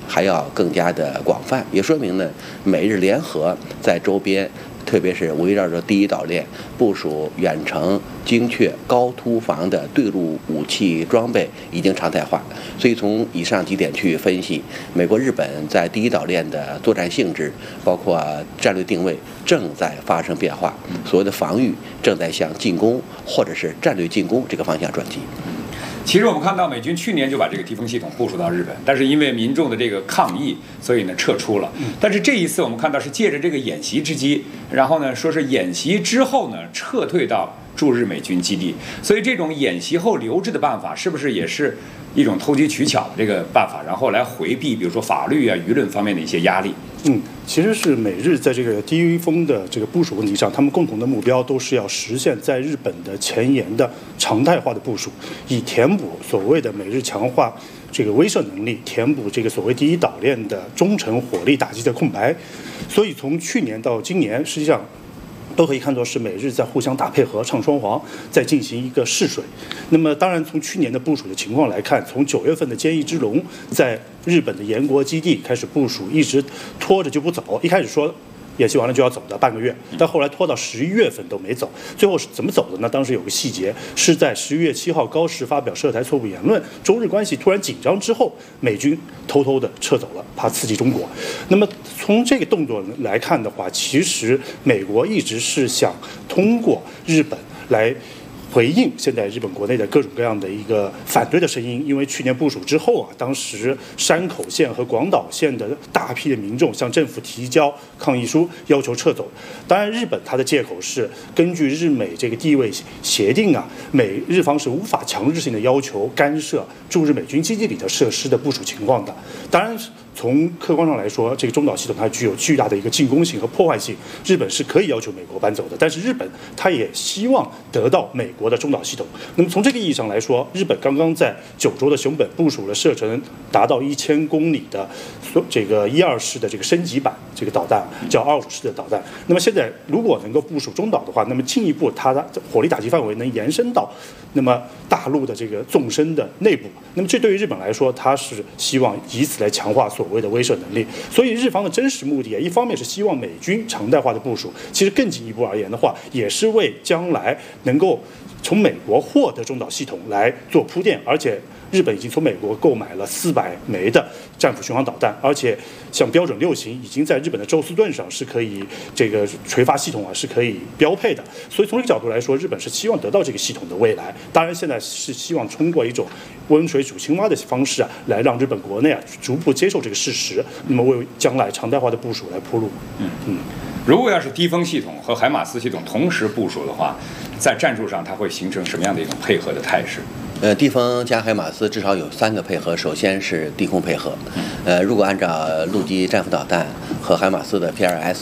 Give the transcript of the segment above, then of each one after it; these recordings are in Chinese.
还要更加的广泛，也说明呢，美日联合在周边，特别是围绕着第一岛链部署远程精确高突防的对陆武器装备已经常态化。所以从以上几点去分析，美国、日本在第一岛链的作战性质，包括战略定位正在发生变化，所谓的防御正在向进攻或者是战略进攻这个方向转机。 其实我们看到美军去年就把这个敌风系统部署到日本，但是因为民众的这个抗议，所以呢撤出了。但是这一次我们看到是借着这个演习之机，然后呢说是演习之后呢撤退到驻日美军基地，所以这种演习后留置的办法，是不是也是一种投机取巧的这个办法，然后来回避比如说法律啊、舆论方面的一些压力？ 其实是美日在这个低风的这个部署问题上，他们共同的目标都是要实现在日本的前沿的常态化的部署，以填补所谓的美日强化这个威慑能力，填补这个所谓第一岛链的中程火力打击的空白。所以从去年到今年，实际上都可以看作是美日在互相打配合、唱双簧，在进行一个试水。那么，当然从去年的部署的情况来看，从9月份的歼一之龙在日本的岩国基地开始部署，一直拖着就不走。一开始说演习完了就要走的半个月，但后来拖到11月份都没走。最后是怎么走的呢？当时有个细节，是在11月7号高市发表涉台错误言论，中日关系突然紧张之后，美军偷偷的撤走了，怕刺激中国。那么从这个动作来看的话，其实美国一直是想通过日本来回应现在日本国内的各种各样的一个反对的声音。因为去年部署之后啊，当时山口县和广岛县的大批的民众向政府提交抗议书，要求撤走。当然，日本它的借口是根据日美这个地位协定啊，美日方是无法强制性的要求干涉驻日美军基地里的设施的部署情况的。当然，从客观上来说，这个中岛系统它具有巨大的一个进攻性和破坏性，日本是可以要求美国搬走的。但是日本它也希望得到美国的中岛系统。那么从这个意义上来说，日本刚刚在九州的熊本部署了射程达到1000公里的这个12式的这个升级版这个导弹，叫25式的导弹。那么现在如果能够部署中岛的话，那么进一步它的火力打击范围能延伸到那么大陆的这个纵深的内部。那么这对于日本来说，它是希望以此来强化所谓的威慑能力。所以日方的真实目的，一方面是希望美军常态化的部署，其实更进一步而言的话，也是为将来能够从美国获得中岛系统来做铺垫。而且日本已经从美国购买了400枚的战斧巡航导弹，而且像标准6型已经在日本的宙斯盾上是可以这个垂发系统啊是可以标配的。所以从这个角度来说，日本是希望得到这个系统的未来。当然现在是希望通过一种温水煮青蛙的方式啊，来让日本国内啊逐步接受这个事实，那么为将来常态化的部署来铺路。 如果要是低风系统和海马斯系统同时部署的话，在战术上它会形成什么样的一种配合的态势？ 地风加海马斯至少有3个配合。首先是地空配合，如果按照陆基战斧导弹和海马斯的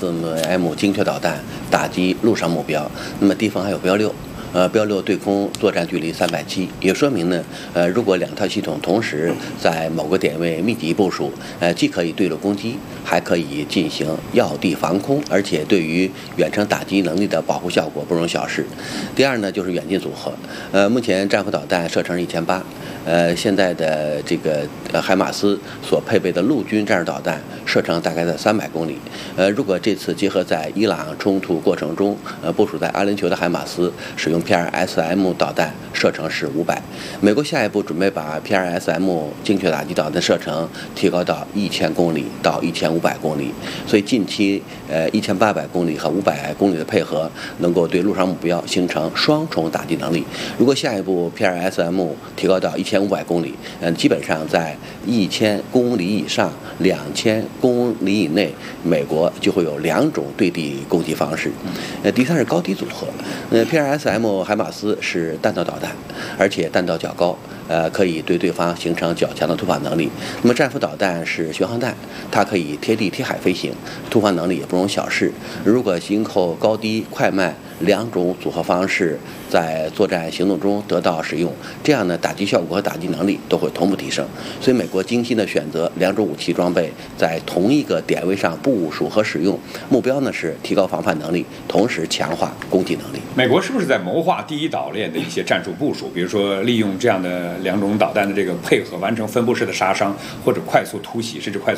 PrSM 精确导弹打击陆上目标，那么地风还有标6。标6对空作战距离370，也说明呢，如果2套系统同时在某个点位密集部署，既可以对陆攻击，还可以进行要地防空，而且对于远程打击能力的保护效果不容小视。第二呢，就是远近组合。目前战斧导弹射程1800，现在的这个海马斯所配备的陆军战术导弹射程大概在300公里。如果这次结合在伊朗冲突过程中，部署在阿联酋的海马斯使用PrSM 导弹射程是500。美国下一步准备把 PrSM 精确打击导弹射程提高到1000公里到1500公里，所以近期1800公里和500公里的配合，能够对陆上目标形成双重打击能力。如果下一步 PrSM 提高到1500公里，基本上在1000公里以上、2000公里以内，美国就会有2种对地攻击方式。第三是高低组合。PrSM 海马斯是弹道导弹，而且弹道较高，可以对对方形成较强的突防能力。那么战斧导弹是巡航弹，它可以贴地贴海飞行，突防能力也不容小视。如果今后高低快慢2种组合方式在作战行动中得到使用，这样呢打击效果和打击能力都会同步提升。所以美国精心的选择2种武器装备在同一个点位上部署和使用，目标呢是提高防范能力，同时强化攻击能力。 美国是不是在谋划第一岛链的一些战术部署，比如说利用这样的2种导弹的这个配合，完成分布式的杀伤，或者快速突袭，甚至快速